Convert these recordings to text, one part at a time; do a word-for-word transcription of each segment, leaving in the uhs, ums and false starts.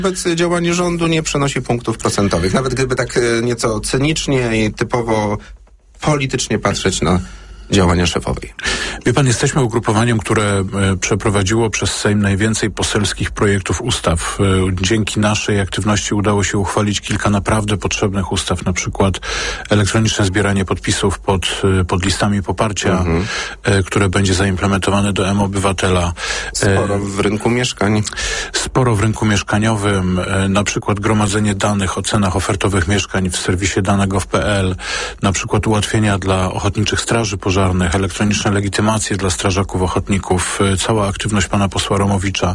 Wobec działanie rządu nie przenosi punktów procentowych. Nawet gdyby tak nieco cynicznie i typowo politycznie patrzeć na działania szefowej. Wie pan, jesteśmy ugrupowaniem, które e, przeprowadziło przez Sejm najwięcej poselskich projektów ustaw. E, dzięki naszej aktywności udało się uchwalić kilka naprawdę potrzebnych ustaw, na przykład elektroniczne zbieranie podpisów pod, e, pod listami poparcia, mhm. e, które będzie zaimplementowane do M-Obywatela. E, sporo w rynku mieszkań. Sporo w rynku mieszkaniowym, e, na przykład gromadzenie danych o cenach ofertowych mieszkań w serwisie dane kropka gov kropka pe el, na przykład ułatwienia dla ochotniczych straży pożarnych, elektroniczne legitymacje dla strażaków ochotników, cała aktywność pana posła Romowicza.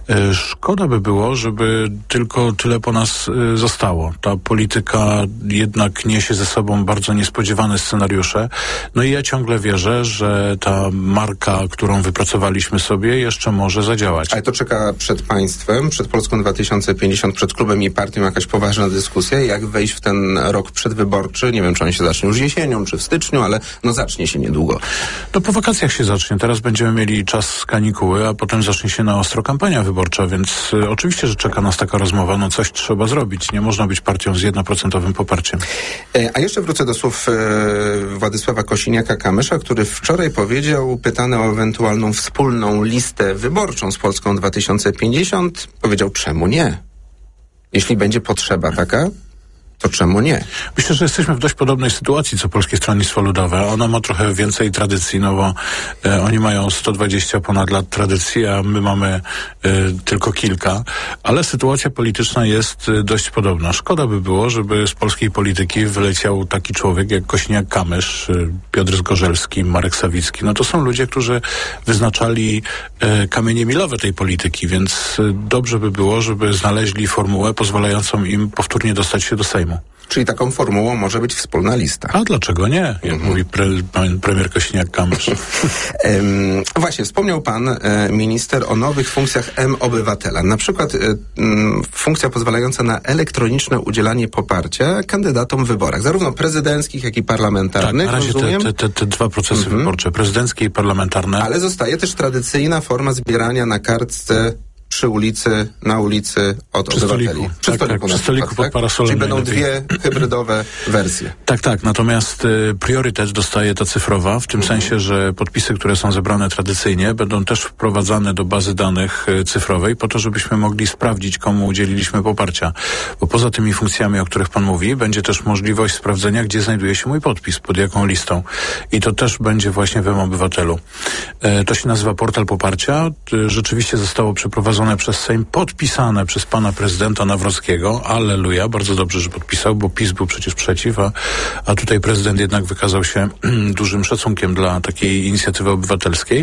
Szkoda by było, żeby tylko tyle po nas zostało. Ta polityka jednak niesie ze sobą bardzo niespodziewane scenariusze. No i ja ciągle wierzę, że ta marka, którą wypracowaliśmy sobie, jeszcze może zadziałać. Ale to czeka przed państwem, przed Polską dwa tysiące pięćdziesiąt, przed klubem i partią jakaś poważna dyskusja, jak wejść w ten rok przedwyborczy. Nie wiem, czy on się zacznie już jesienią, czy w styczniu, ale no zacznie się niedługo. No po wakacjach się zacznie. Teraz będziemy mieli czas z kanikuły, a potem zacznie się na ostro kampania wyborcza, więc y, oczywiście, że czeka nas taka rozmowa. No coś trzeba zrobić. Nie można być partią z jednoprocentowym poparciem. E, a jeszcze wrócę do słów e, Władysława Kosiniaka-Kamysza, który wczoraj powiedział, pytany o ewentualną wspólną listę wyborczą z Polską dwa tysiące pięćdziesiąt, powiedział, czemu nie? Jeśli będzie potrzeba taka, to czemu nie? Myślę, że jesteśmy w dość podobnej sytuacji, co Polskie Stronnictwo Ludowe. Ono ma trochę więcej tradycji, no bo e, oni mają sto dwadzieścia ponad lat tradycji, a my mamy e, tylko kilka. Ale sytuacja polityczna jest e, dość podobna. Szkoda by było, żeby z polskiej polityki wyleciał taki człowiek jak Kosiniak-Kamysz, e, Piotr Zgorzelski, Marek Sawicki. No to są ludzie, którzy wyznaczali e, kamienie milowe tej polityki, więc e, dobrze by było, żeby znaleźli formułę pozwalającą im powtórnie dostać się do Sejmu. Czyli taką formułą może być wspólna lista. A dlaczego nie? Jak mhm. mówi pre, pan premier Kosiniak-Kamysz. um, właśnie, wspomniał pan e, minister o nowych funkcjach M-Obywatela. Na przykład e, m, funkcja pozwalająca na elektroniczne udzielanie poparcia kandydatom w wyborach, zarówno prezydenckich, jak i parlamentarnych. Tak, na razie te, te, te, te dwa procesy mhm. wyborcze, prezydenckie i parlamentarne. Ale zostaje też tradycyjna forma zbierania na kartce przy ulicy, na ulicy od przy obywateli. Stoliku. Przy tak, stoliku, tak, przy stoliku pod tak? parasolem. Czyli będą dwie hybrydowe wersje. Tak, tak. Natomiast y, priorytet dostaje ta cyfrowa, w tym mhm. sensie, że podpisy, które są zebrane tradycyjnie, będą też wprowadzane do bazy danych y, cyfrowej, po to, żebyśmy mogli sprawdzić, komu udzieliliśmy poparcia. Bo poza tymi funkcjami, o których pan mówi, będzie też możliwość sprawdzenia, gdzie znajduje się mój podpis, pod jaką listą. I to też będzie właśnie w M-Obywatelu. Y, to się nazywa portal poparcia. Y, rzeczywiście zostało przeprowadzone przez Sejm, podpisane przez pana prezydenta Nawrockiego. Alleluja, bardzo dobrze, że podpisał, bo PiS był przecież przeciw, a, a tutaj prezydent jednak wykazał się dużym szacunkiem dla takiej inicjatywy obywatelskiej.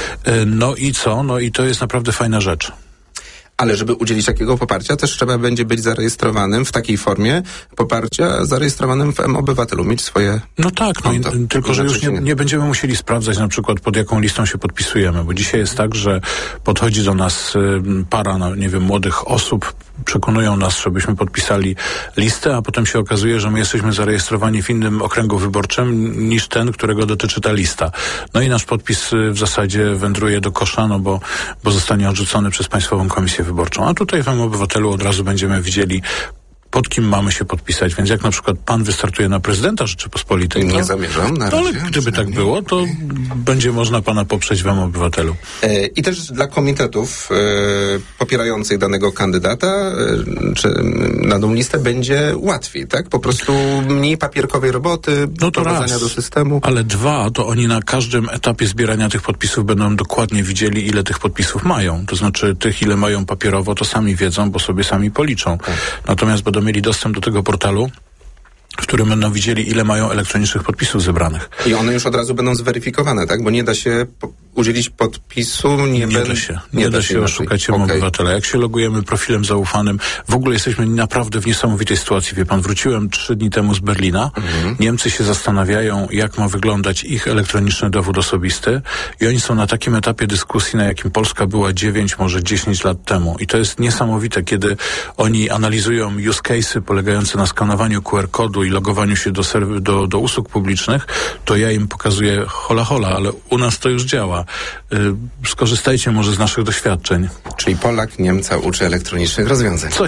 No i co? No i to jest naprawdę fajna rzecz. Ale żeby udzielić takiego poparcia, też trzeba będzie być zarejestrowanym w takiej formie poparcia, zarejestrowanym w M-Obywatelu, mieć swoje No tak, no konto. i, tylko że już nie, nie będziemy musieli sprawdzać na przykład, pod jaką listą się podpisujemy, bo dzisiaj jest tak, że podchodzi do nas y, para, no, nie wiem, młodych osób, przekonują nas, żebyśmy podpisali listę, a potem się okazuje, że my jesteśmy zarejestrowani w innym okręgu wyborczym niż ten, którego dotyczy ta lista. No i nasz podpis y, w zasadzie wędruje do kosza, no bo, bo zostanie odrzucony przez Państwową Komisję Wyborczą. A tutaj w M-Obywatelu od razu będziemy widzieli, pod kim mamy się podpisać. Więc jak na przykład pan wystartuje na prezydenta Rzeczypospolitej, nie to, zamierzam na razie, ale gdyby tak było, to będzie można pana poprzeć w M-Obywatelu. E, I też dla komitetów e, popierających danego kandydata e, czy na tą listę będzie łatwiej, tak? Po prostu mniej papierkowej roboty, no to prowadzenia raz, do systemu. Ale dwa, to oni na każdym etapie zbierania tych podpisów będą dokładnie widzieli, ile tych podpisów mają. To znaczy tych, ile mają papierowo, to sami wiedzą, bo sobie sami policzą. Tak. Natomiast będą mieli dostęp do tego portalu, w którym będą widzieli, ile mają elektronicznych podpisów zebranych. I one już od razu będą zweryfikowane, tak? Bo nie da się po- udzielić podpisu, nie, nie ben... da się. Nie, nie da się oszukać okay. obywatela. Jak się logujemy profilem zaufanym, w ogóle jesteśmy naprawdę w niesamowitej sytuacji. Wie pan, wróciłem trzy dni temu z Berlina. Mhm. Niemcy się zastanawiają, jak ma wyglądać ich elektroniczny dowód osobisty i oni są na takim etapie dyskusji, na jakim Polska była dziewięć, może dziesięć lat temu. I to jest niesamowite, kiedy oni analizują use case'y polegające na skanowaniu Q R kodu i logowaniu się do, serw- do, do usług publicznych, to ja im pokazuję hola hola, ale u nas to już działa. Skorzystajcie może z naszych doświadczeń. Czyli Polak Niemca uczy elektronicznych rozwiązań. Co